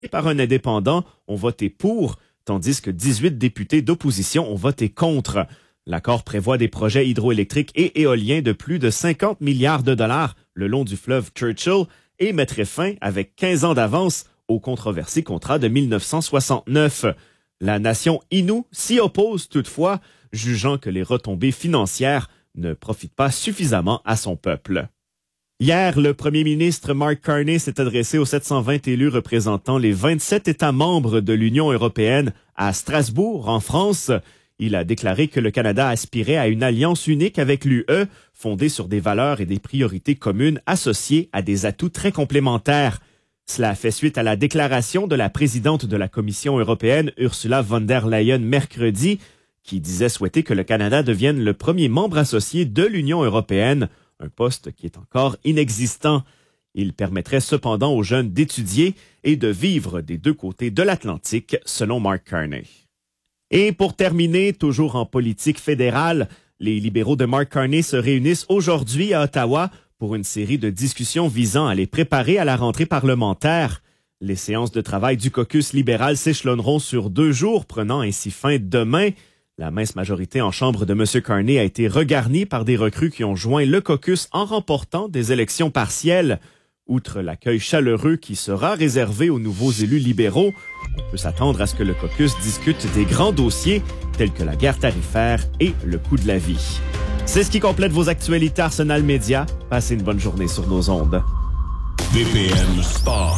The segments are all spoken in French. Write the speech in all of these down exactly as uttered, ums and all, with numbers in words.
et par un indépendant ont voté pour, tandis que dix-huit députés d'opposition ont voté contre. L'accord prévoit des projets hydroélectriques et éoliens de plus de cinquante milliards de dollars le long du fleuve Churchill et mettrait fin, avec quinze ans d'avance, au controversé contrat de mille neuf cent soixante-neuf. La nation Innu s'y oppose toutefois, jugeant que les retombées financières ne profitent pas suffisamment à son peuple. Hier, le premier ministre Mark Carney s'est adressé aux sept cent vingt élus représentant les vingt-sept États membres de l'Union européenne à Strasbourg, en France. Il a déclaré que le Canada aspirait à une alliance unique avec l'U E, fondée sur des valeurs et des priorités communes associées à des atouts très complémentaires. Cela fait suite à la déclaration de la présidente de la Commission européenne, Ursula von der Leyen, mercredi, qui disait souhaiter que le Canada devienne le premier membre associé de l'Union européenne, un poste qui est encore inexistant. Il permettrait cependant aux jeunes d'étudier et de vivre des deux côtés de l'Atlantique, selon Mark Carney. Et pour terminer, toujours en politique fédérale, les libéraux de Mark Carney se réunissent aujourd'hui à Ottawa pour une série de discussions visant à les préparer à la rentrée parlementaire. Les séances de travail du caucus libéral s'échelonneront sur deux jours, prenant ainsi fin demain. La mince majorité en chambre de M. Carney a été regarnie par des recrues qui ont joint le caucus en remportant des élections partielles. Outre l'accueil chaleureux qui sera réservé aux nouveaux élus libéraux, on peut s'attendre à ce que le caucus discute des grands dossiers tels que la guerre tarifaire et le coût de la vie. C'est ce qui complète vos actualités Arsenal Média. Passez une bonne journée sur nos ondes. B P M Sport.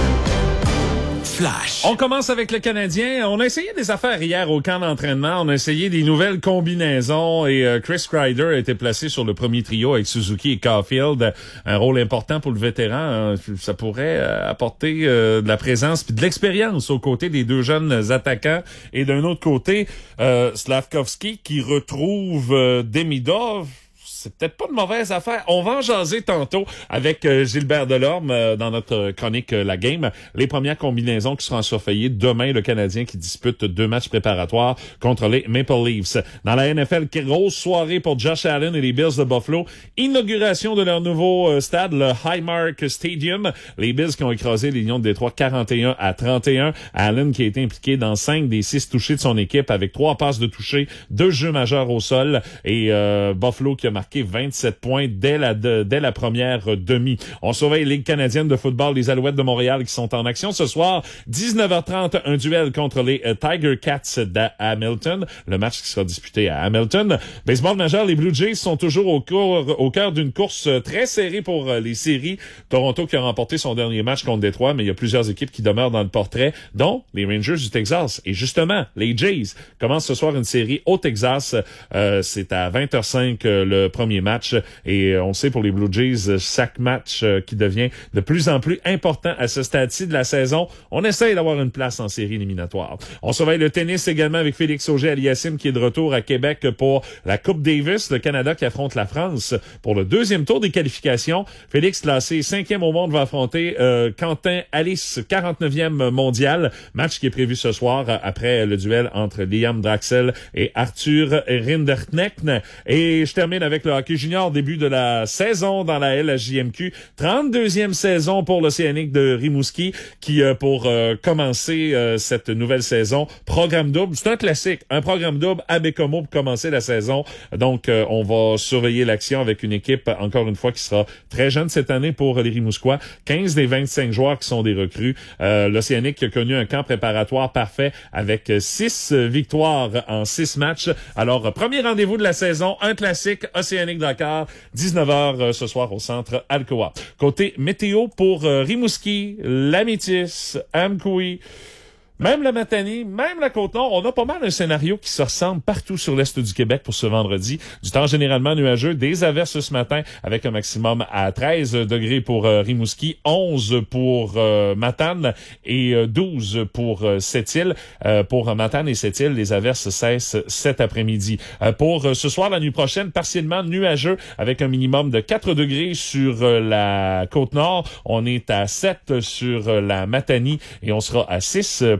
Flash. On commence avec le Canadien. On a essayé des affaires hier au camp d'entraînement. On a essayé des nouvelles combinaisons et euh, Chris Kreider a été placé sur le premier trio avec Suzuki et Caulfield. Un rôle important pour le vétéran. Hein. Ça pourrait euh, apporter euh, de la présence et de l'expérience aux côtés des deux jeunes attaquants. Et d'un autre côté, euh, Slavkovski qui retrouve euh, Demidov. C'est peut-être pas de mauvaise affaire. On va en jaser tantôt avec euh, Gilbert Delorme euh, dans notre chronique euh, La Game. Les premières combinaisons qui seront surveillées demain, le Canadien qui dispute deux matchs préparatoires contre les Maple Leafs. Dans la N F L, grosse soirée pour Josh Allen et les Bills de Buffalo. Inauguration de leur nouveau euh, stade, le Highmark Stadium. Les Bills qui ont écrasé les Lions de Détroit quarante et un à trente et un. Allen qui a été impliqué dans cinq des six touchés de son équipe avec trois passes de toucher, deux jeux majeurs au sol et euh, Buffalo qui a marqué vingt-sept points dès la, de, dès la première demi. On surveille Ligue canadienne de football, les Alouettes de Montréal qui sont en action ce soir. dix-neuf heures trente, un duel contre les uh, Tiger Cats d'Hamilton. Le match qui sera disputé à Hamilton. Baseball majeur, les Blue Jays sont toujours au, cours, au cœur d'une course très serrée pour uh, les séries. Toronto qui a remporté son dernier match contre Détroit, mais il y a plusieurs équipes qui demeurent dans le portrait, dont les Rangers du Texas. Et justement, les Jays commencent ce soir une série au Texas. Euh, c'est à vingt heures cinq euh, le premier match et on sait pour les Blue Jays, chaque match euh, qui devient de plus en plus important à ce stade-ci de la saison. On essaye d'avoir une place en série éliminatoire. On surveille le tennis également avec Félix Auger-Aliassime qui est de retour à Québec pour la Coupe Davis, le Canada qui affronte la France pour le deuxième tour des qualifications. Félix, classé cinquième au monde, va affronter euh, Quentin Alice, quarante-neuvième mondial. Match qui est prévu ce soir après le duel entre Liam Draxel et Arthur Rinderknecht. Et je termine avec le hockey junior, début de la saison dans la L H J M Q. trente-deuxième saison pour l'Océanique de Rimouski qui, euh, pour euh, commencer euh, cette nouvelle saison, programme double. C'est un classique, un programme double à Bécomo pour commencer la saison. Donc, euh, on va surveiller l'action avec une équipe, encore une fois, qui sera très jeune cette année pour les Rimousquois. quinze des vingt-cinq joueurs qui sont des recrues. Euh, L'Océanique qui a connu un camp préparatoire parfait avec six victoires en six matchs. Alors, premier rendez-vous de la saison, un classique, Océanique Dakar, dix-neuf heures ce soir au centre Alcoa. Côté météo pour euh, Rimouski, la Métis, Amkoui, même la Matanie, même la Côte-Nord, on a pas mal un scénario qui se ressemble partout sur l'est du Québec pour ce vendredi. Du temps généralement nuageux, des averses ce matin avec un maximum à treize degrés pour euh, Rimouski, onze pour euh, Matane et euh, douze pour euh, Sept-Îles. Euh, pour Matane et Sept-Îles, les averses cessent cet après-midi. Euh, pour euh, ce soir, la nuit prochaine, partiellement nuageux avec un minimum de quatre degrés sur euh, la Côte-Nord. On est à sept sur euh, la Matanie et on sera à six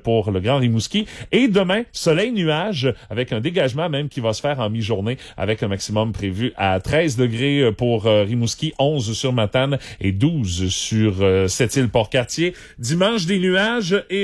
pour le Grand Rimouski. Et demain, soleil-nuage avec un dégagement même qui va se faire en mi-journée avec un maximum prévu à treize degrés pour euh, Rimouski, onze sur Matane et douze sur euh, Sept-Îles-Port-Cartier. Dimanche, des nuages et